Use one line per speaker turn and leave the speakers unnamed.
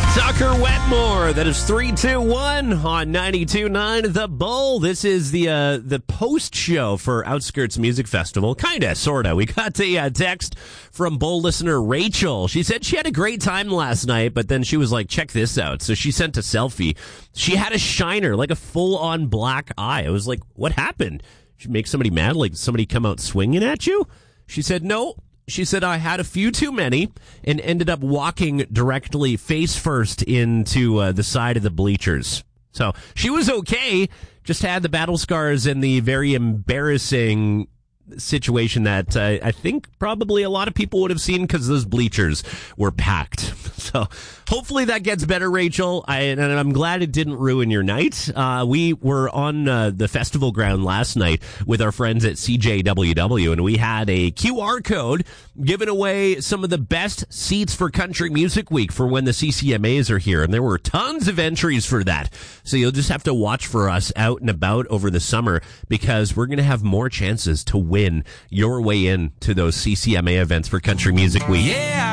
Tucker Wetmore. That is 3-2-1 on 92.9 The Bull. This is the post show for Outskirts Music Festival. Kinda, sorta. We got a text from Bull listener Rachel. She said she had a great time last night, but then she was like, check this out. So she sent a selfie. She had a shiner, like a full-on black eye. I was like, what happened? Did you make somebody mad? Like somebody come out swinging at you? She said, no. She said, I had a few too many and ended up walking directly face first into the side of the bleachers. So she was okay, just had the battle scars and the very embarrassing situation that I think probably a lot of people would have seen because those bleachers were packed. So hopefully that gets better, Rachel. And I'm glad it didn't ruin your night. We were on the festival ground last night with our friends at CJWW, and we had a QR code giving away some of the best seats for Country Music Week for when the CCMAs are here. And there were tons of entries for that. So you'll just have to watch for us out and about over the summer because we're going to have more chances to win your way in to those CCMA events for Country Music Week.
Yeah.